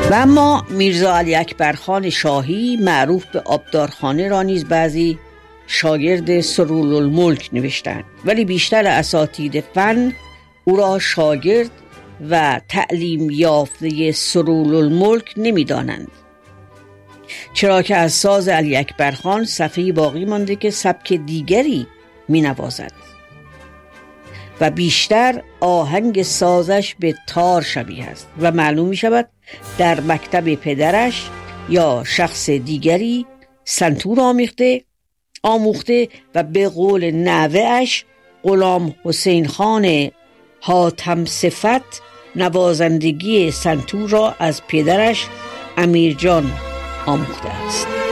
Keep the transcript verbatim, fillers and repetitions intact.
و اما میرزا علی اکبر خان شاهی معروف به آبدارخانه را نیز بعضی شاگرد سرورالملک نوشتند، ولی بیشتر اساتید فن او را شاگرد و تعلیم یافته سرورالملک نمی‌دانند، چرا که از ساز علی اکبر خان صفحه‌ای باقی مانده که سبک دیگری می‌نوازد و بیشتر آهنگ سازش به تار شبیه است و معلوم می شود در مکتب پدرش یا شخص دیگری سنتور آمیخته آموخته و به قول نوه‌اش غلام حسین خان حاتم صفت نوازندگی سنتور را از پدرش امیرجان آموخته است.